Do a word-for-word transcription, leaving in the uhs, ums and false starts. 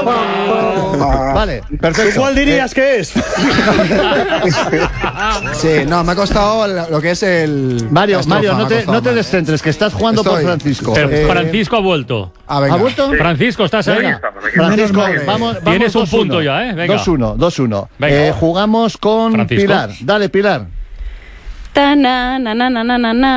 Vale, perfecto. ¿Cuál dirías eh, que es? Sí, no, me ha costado lo que es el... Mario, estrofa, Mario, no me ha te, costado no te más. descentres, que estás jugando Estoy. por Francisco. Pero Eh, Francisco ha vuelto. Ah, venga. ¿Ha vuelto? Francisco, ¿estás ahí? Venga, Francisco, Menos mal. vamos, vamos. Tienes un dos uno. punto ya, ¿eh? Venga. dos uno, dos uno. Venga. Eh, jugamos con Francisco. Pilar. Dale, Pilar. Ta na na na na na na.